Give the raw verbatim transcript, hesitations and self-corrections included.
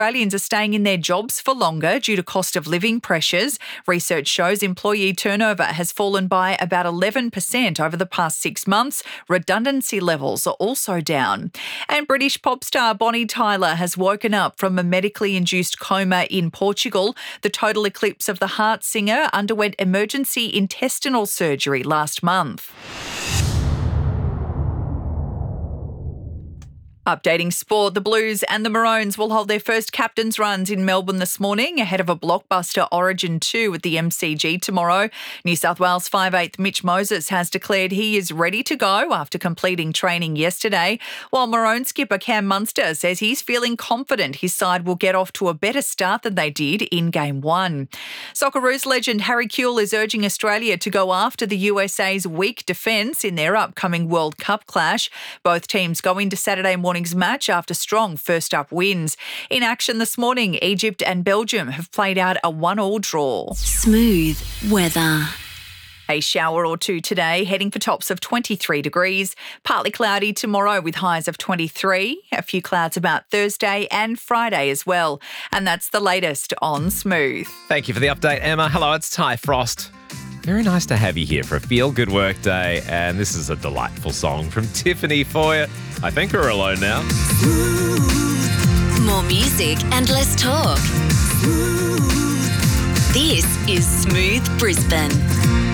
Australians are staying in their jobs for longer due to cost of living pressures. Research shows employee turnover has fallen by about eleven percent over the past six months. Redundancy levels are also down. And British pop star Bonnie Tyler has woken up from a medically induced coma in Portugal. The total eclipse of the heart singer underwent emergency intestinal surgery last month. Updating sport, the Blues and the Maroons will hold their first captain's runs in Melbourne this morning ahead of a blockbuster Origin two at the M C G tomorrow. New South Wales five eighth Mitch Moses has declared he is ready to go after completing training yesterday, while Maroon skipper Cam Munster says he's feeling confident his side will get off to a better start than they did in Game one. Socceroos legend Harry Kewell is urging Australia to go after the U S A's weak defence in their upcoming World Cup clash. Both teams go into Saturday morning morning's match after strong first-up wins. In action this morning, Egypt and Belgium have played out a one-all draw. Smooth weather. A shower or two today, heading for tops of twenty-three degrees. Partly cloudy tomorrow with highs of twenty-three. A few clouds about Thursday and Friday as well. And that's the latest on Smooth. Thank you for the update, Emma. Hello, it's Ty Frost. Very nice to have you here for a feel-good work day, and this is a delightful song from Tiffany for you. I think we're alone now. More music and less talk. This is Smooth Brisbane.